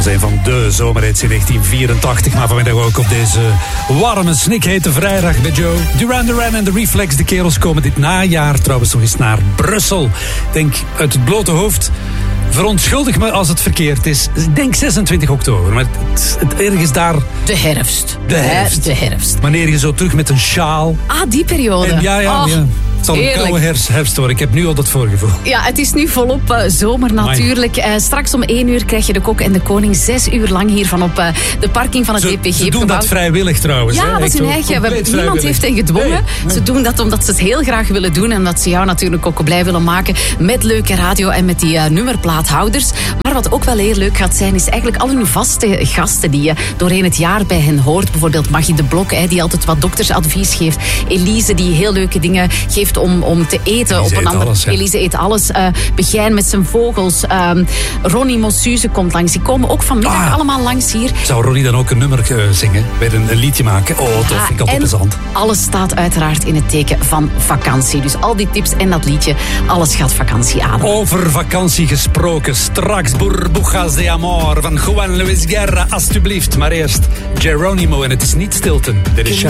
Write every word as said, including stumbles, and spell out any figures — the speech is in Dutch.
Zijn van de zomerhits in negentien vierentachtig, maar vanmiddag ook op deze warme, snikhete vrijdag bij Joe. Duran Duran en de Reflex, de kerels komen dit najaar trouwens nog eens naar Brussel. Ik denk uit het blote hoofd, verontschuldig me als het verkeerd is. Ik denk zesentwintig oktober, maar het, het ergens daar... De herfst. De herfst. De herfst. Wanneer je zo terug met een sjaal... Ah, die periode. En ja, ja, oh, ja. Het zal een koude herfst, herfst worden. Ik heb nu al dat voorgevoel. Ja, het is nu volop uh, zomer natuurlijk. Uh, straks om één uur krijg je de Kok en de Koning zes uur lang hier van op uh, de parking van het Ze, D P G. ze doen dat vrijwillig trouwens. Ja, hè? dat is hun eigen. We, niemand heeft hen gedwongen. Nee, nee. Ze doen dat omdat ze het heel graag willen doen. En dat ze jou natuurlijk ook blij willen maken met leuke radio en met die uh, nummerplaathouders. Maar wat ook wel heel leuk gaat zijn, is eigenlijk al hun vaste gasten die je doorheen het jaar bij hen hoort. Bijvoorbeeld Maggie de Blok, hè, die altijd wat doktersadvies geeft. Elise, die heel leuke dingen geeft om, om te eten. Elise op een eet ander... alles, ja. Elise eet alles. Uh, Begijn met zijn vogels. Uh, Ronnie Mossuze komt langs. Die komen ook vanmiddag ah, allemaal langs hier. Zou Ronnie dan ook een nummer uh, zingen? Bij een, een liedje maken? Oh, tof. Ja, vind ik altijd plezant. Alles staat uiteraard in het teken van vakantie. Dus al die tips en dat liedje, alles gaat vakantie aan. Over vakantie gesproken. Straks Burbujas de Amor van Juan Luis Guerra, alstublieft. Maar eerst Geronimo en het is niet Stilton. Dit is